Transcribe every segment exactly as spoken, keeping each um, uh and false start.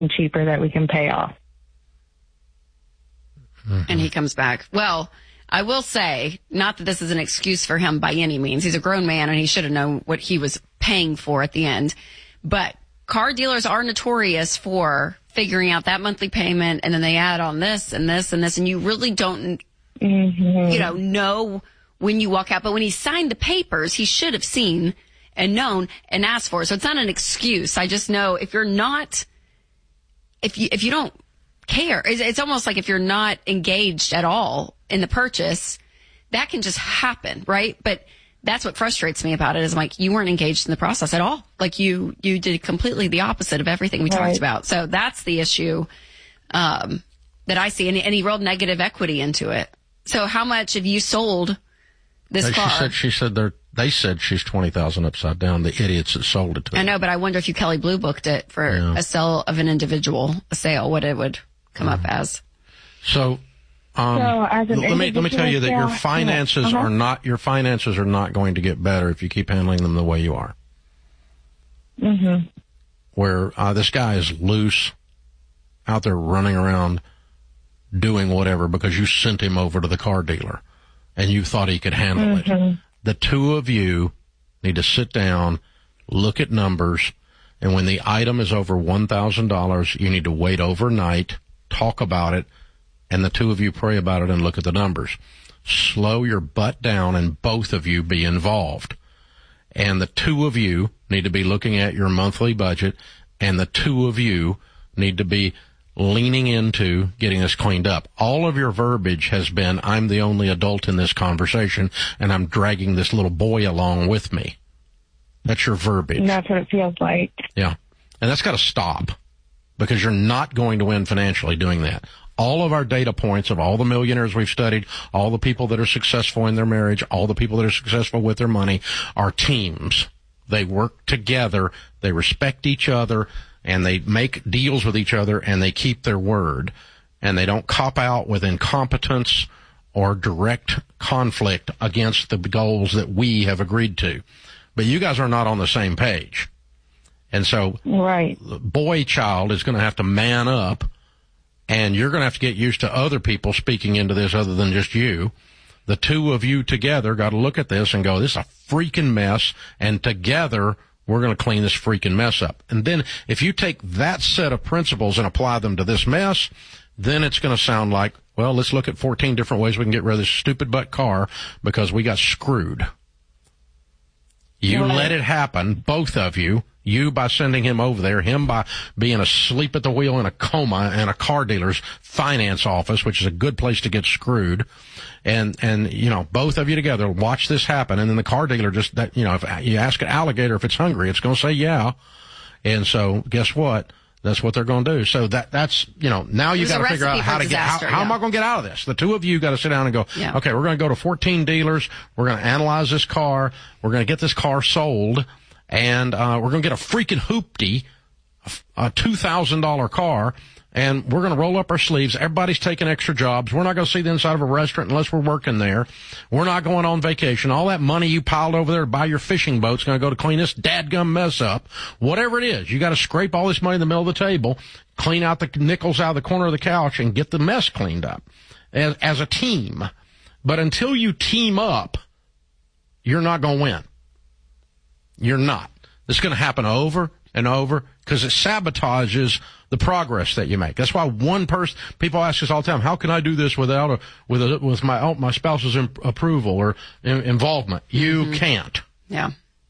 cheaper that we can pay off. Mm-hmm. And he comes back. Well, I will say, not that this is an excuse for him by any means. He's a grown man and he should have known what he was paying for at the end. But car dealers are notorious for figuring out that monthly payment, and then they add on this and this and this, and you really don't, mm-hmm. you know, know when you walk out. But when he signed the papers, he should have seen and known and asked for it. So it's not an excuse. I just know if you're not, if you, if you don't care, it's, it's almost like if you're not engaged at all in the purchase, that can just happen, right? But that's what frustrates me about it is I'm like, you weren't engaged in the process at all. Like you, you did completely the opposite of everything we right. talked about. So that's the issue, um, that I see. And, and he rolled negative equity into it. So how much have you sold this she car? Said, she said they're, they said she's twenty thousand upside down, the idiots that sold it to her. I know, but I wonder if you Kelly Blue booked it for yeah. a sale of an individual, a sale, what it would come mm-hmm. up as. So, Um, so as an let me let me tell you that your finances uh-huh. are not your finances are not going to get better if you keep handling them the way you are. Mm-hmm. Where uh, this guy is loose, out there running around, doing whatever because you sent him over to the car dealer, and you thought he could handle mm-hmm. it. The two of you need to sit down, look at numbers, and when the item is over one thousand dollars, you need to wait overnight, talk about it. And the two of you pray about it and look at the numbers. Slow your butt down and both of you be involved. And the two of you need to be looking at your monthly budget, and the two of you need to be leaning into getting this cleaned up. All of your verbiage has been, I'm the only adult in this conversation, and I'm dragging this little boy along with me. That's your verbiage. And that's what it feels like. Yeah. And that's got to stop, because you're not going to win financially doing that. All of our data points of all the millionaires we've studied, all the people that are successful in their marriage, all the people that are successful with their money are teams. They work together, they respect each other, and they make deals with each other, and they keep their word. And they don't cop out with incompetence or direct conflict against the goals that we have agreed to. But you guys are not on the same page. And so, right. boy child is going to have to man up. And you're going to have to get used to other people speaking into this other than just you. The two of you together got to look at this and go, this is a freaking mess, and together we're going to clean this freaking mess up. And then if you take that set of principles and apply them to this mess, then it's going to sound like, well, let's look at fourteen different ways we can get rid of this stupid butt car because we got screwed. You right. let it happen, both of you. You by sending him over there, him by being asleep at the wheel in a coma in a car dealer's finance office, which is a good place to get screwed. And, and, you know, both of you together watch this happen. And then the car dealer just, that, you know, if you ask an alligator if it's hungry, it's going to say yeah. And so guess what? That's what they're going to do. So that, that's, you know, now you got to figure out how to disaster, get, how, how yeah. am I going to get out of this? The two of you got to sit down and go, yeah. okay, we're going to go to fourteen dealers. We're going to analyze this car. We're going to get this car sold. And, uh, we're going to get a freaking hoopty, a two thousand dollars car, and we're going to roll up our sleeves. Everybody's taking extra jobs. We're not going to see the inside of a restaurant unless we're working there. We're not going on vacation. All that money you piled over there to buy your fishing boat's going to go to clean this dadgum mess up. Whatever it is, you got to scrape all this money in the middle of the table, clean out the nickels out of the corner of the couch, and get the mess cleaned up as, as a team. But until you team up, you're not going to win. You're not. This is going to happen over and over because it sabotages the progress that you make. That's why one person, people ask us all the time, how can I do this without a, with a, with my, oh, my spouse's imp- approval or in, involvement? You mm-hmm. can't. Yeah.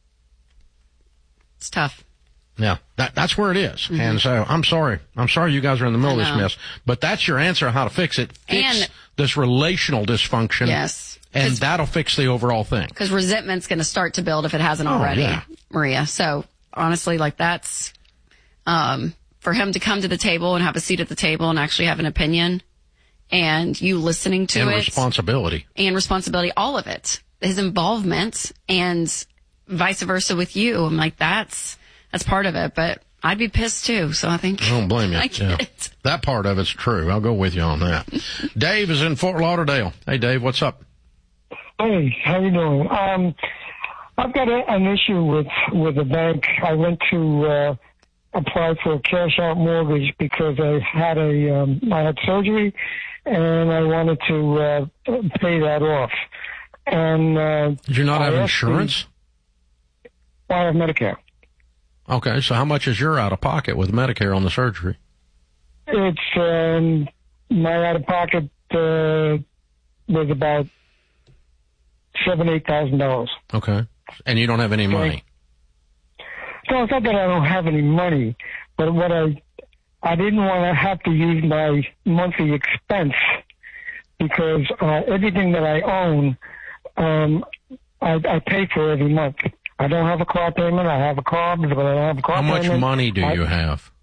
It's tough. Yeah. That, that's where it is. Mm-hmm. And so I'm sorry. I'm sorry you guys are in the middle of this mess, but that's your answer on how to fix it. Fix and, this relational dysfunction. Yes. And that'll fix the overall thing. Because resentment's going to start to build if it hasn't oh, already, yeah. Maria. So honestly, like that's, um, for him to come to the table and have a seat at the table and actually have an opinion and you listening to and it. And responsibility. And responsibility, all of it. His involvement and vice versa with you. I'm like, that's, that's part of it. But I'd be pissed too. So I think. I don't blame you. I get yeah. it. That part of it's true. I'll go with you on that. Dave is in Fort Lauderdale. Hey, Dave, what's up? Hey, how you doing? Um, I've got a, an issue with with the bank. I went to uh, applied for a cash out mortgage because I had a um, I had surgery and I wanted to uh, pay that off. And uh, did you not I have actually- insurance? I have Medicare. Okay, so how much is your out of pocket with Medicare on the surgery? It's um, my out of pocket uh, was about seven, eight thousand dollars. Okay, and you don't have any money. No, it's not that I don't have any money, but what I I didn't want to have to use my monthly expense because uh, everything that I own, um, I, I pay for every month. I don't have a car payment. I have a car, but I don't have a car How payment. much money do I, you have?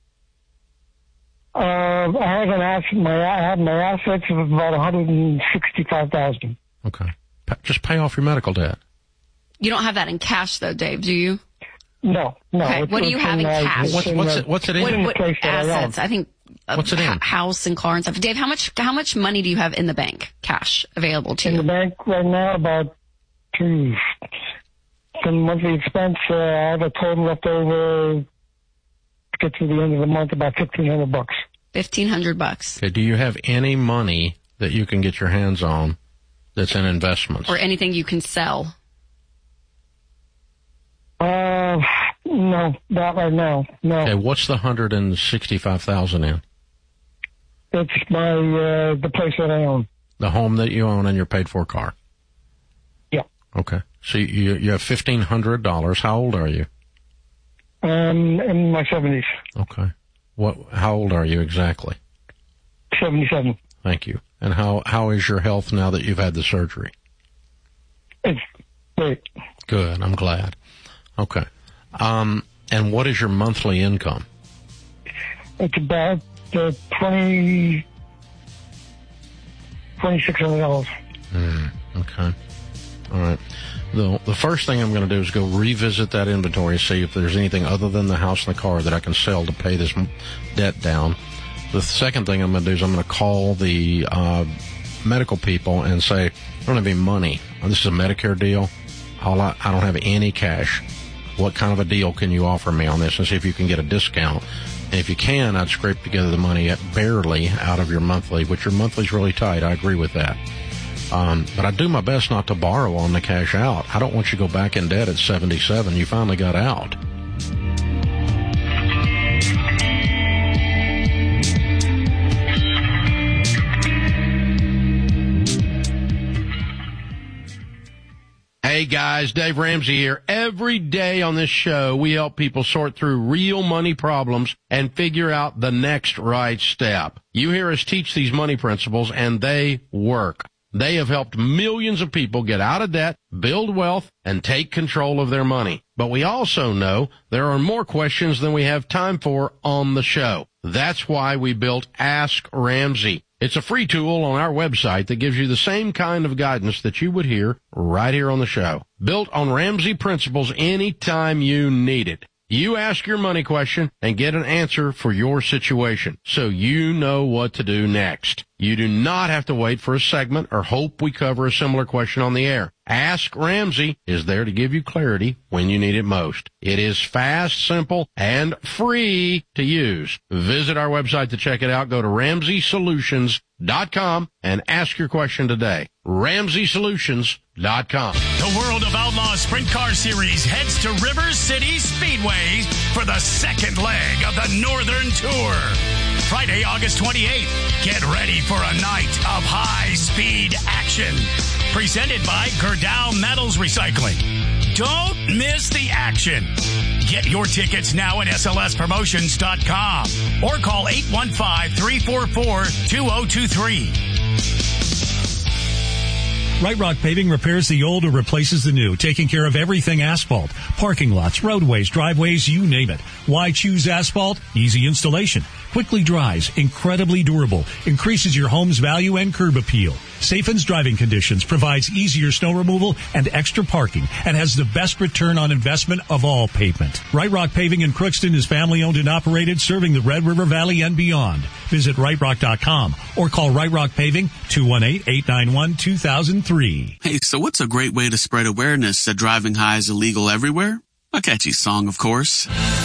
Uh, I have an asset. My I have my assets of about one hundred and sixty-five thousand. Okay, Pa- just pay off your medical debt. You don't have that in cash, though, Dave, do you? No, no. Okay, it's- what do you it's have in my- cash? it's What's in what's the- it, what's it in? What, in the what place that I own. assets? I think a What's it in? h- house and car and stuff. Dave, how much how much money do you have in the bank, cash available to in you? the bank right now about two. Some monthly expense. Uh, I have a total left over to get to the end of the month about fifteen hundred bucks. Fifteen hundred bucks, Okay, do you have any money that you can get your hands on that's in investments? or anything you can sell. Uh, no, not right now. No, Okay, what's the hundred and sixty-five thousand in? it's my uh, the place that I own. The home that you own and your paid for car. Yeah. Okay, so you you have fifteen hundred dollars. How old are you? Um, in my seventies, Okay, what? How old are you exactly? seventy-seven. Thank you. And how how is your health now that you've had the surgery? It's great. Good. I'm glad. Okay. Um, and what is your monthly income? It's about uh, twenty twenty six hundred dollars. Mm, okay. All right. The, the first thing I'm going to do is go revisit that inventory, see if there's anything other than the house and the car that I can sell to pay this m- debt down. The second thing I'm going to do is I'm going to call the uh, medical people and say, I don't have any money. This is a Medicare deal. All I, I don't have any cash. What kind of a deal can you offer me on this, and see if you can get a discount? And if you can, I'd scrape together the money at barely out of your monthly, which your monthly's really tight. I agree with that. Um, but I do my best not to borrow on the cash out. I don't want you to go back in debt at seventy-seven. You finally got out. Hey guys, Dave Ramsey here. Every day on this show, we help people sort through real money problems and figure out the next right step. You hear us teach these money principles, and they work. They have helped millions of people get out of debt, build wealth, and take control of their money. But we also know there are more questions than we have time for on the show. That's why we built Ask Ramsey. It's a free tool on our website that gives you the same kind of guidance that you would hear right here on the show. Built on Ramsey principles anytime you need it. You ask your money question and get an answer for your situation, so you know what to do next. You do not have to wait for a segment or hope we cover a similar question on the air. Ask Ramsey is there to give you clarity when you need it most. It is fast, simple, and free to use. Visit our website to check it out. Go to Ramsey Solutions dot com and ask your question today. Ramsey Solutions dot com. The World of Outlaws Sprint Car Series heads to River City Speedway for the second leg of the Northern Tour. Friday, August twenty-eighth. Get ready for a night of high-speed action. Presented by Gerdau Metals Recycling. Don't miss the action. Get your tickets now at S L S promotions dot com or call eight one five, three four four, two zero two three. Right Rock Paving repairs the old or replaces the new, taking care of everything asphalt, parking lots, roadways, driveways, you name it. Why choose asphalt? Easy installation, quickly dries, incredibly durable, increases your home's value and curb appeal. Safens driving conditions, provides easier snow removal and extra parking, and has the best return on investment of all pavement. Right Rock Paving in Crookston is family owned and operated, serving the Red River Valley and beyond. Visit right rock dot com or call Right Rock Paving two one eight, eight nine one, two thousand three. Hey, so what's a great way to spread awareness that driving high is illegal everywhere? A catchy song, of course.